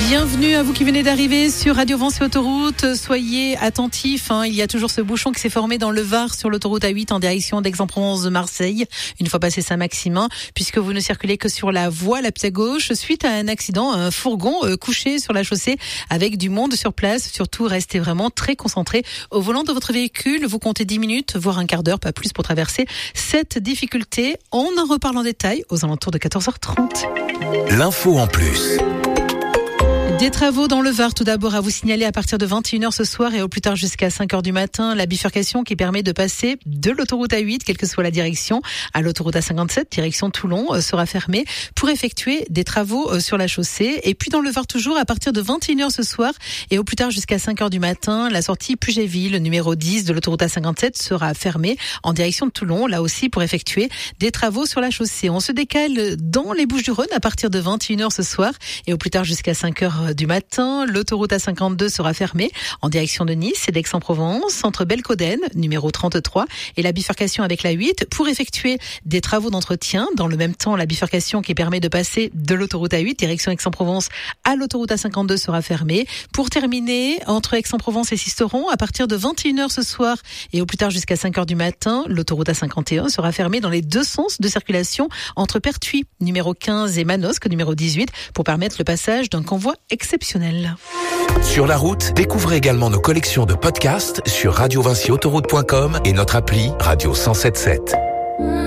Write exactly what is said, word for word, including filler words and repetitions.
Bienvenue à vous qui venez d'arriver sur Radio Vinci Autoroute. Soyez attentifs, hein, il y a toujours ce bouchon qui s'est formé dans le Var sur l'autoroute A huit en direction d'Aix-en-Provence de Marseille, une fois passé Saint-Maximin, puisque vous ne circulez que sur la voie la plus à gauche suite à un accident, un fourgon euh, couché sur la chaussée avec du monde sur place. Surtout, restez vraiment très concentrés au volant de votre véhicule. Vous comptez dix minutes, voire un quart d'heure, pas plus, pour traverser cette difficulté. On en reparle en détail aux alentours de quatorze heures trente. L'info en plus. Des travaux dans le Var, tout d'abord à vous signaler à partir de vingt et une heures ce soir et au plus tard jusqu'à cinq heures du matin, la bifurcation qui permet de passer de l'autoroute A huit, quelle que soit la direction, à l'autoroute A cinquante-sept, direction Toulon, euh, sera fermée pour effectuer des travaux euh, sur la chaussée. Et puis dans le Var toujours, à partir de vingt et une heures ce soir et au plus tard jusqu'à cinq heures du matin, la sortie Puget-Ville, numéro dix de l'autoroute A cinquante-sept, sera fermée en direction de Toulon, là aussi pour effectuer des travaux sur la chaussée. On se décale dans les Bouches-du-Rhône à partir de vingt et une heures ce soir et au plus tard jusqu'à cinq heures du matin. L'autoroute A cinquante-deux sera fermée en direction de Nice et d'Aix-en-Provence, entre Belcoden, numéro trente-trois, et la bifurcation avec la huit pour effectuer des travaux d'entretien. Dans le même temps, la bifurcation qui permet de passer de l'autoroute A huit, direction Aix-en-Provence, à l'autoroute A cinquante-deux sera fermée. Pour terminer, entre Aix-en-Provence et Sisteron, à partir de vingt et une heures ce soir et au plus tard jusqu'à cinq heures du matin, l'autoroute A cinquante et un sera fermée dans les deux sens de circulation entre Pertuis, numéro quinze, et Manosque, numéro dix-huit, pour permettre le passage d'un convoi exceptionnel. Sur la route, découvrez également nos collections de podcasts sur radio vinci autoroute point com et notre appli Radio cent soixante-dix-sept.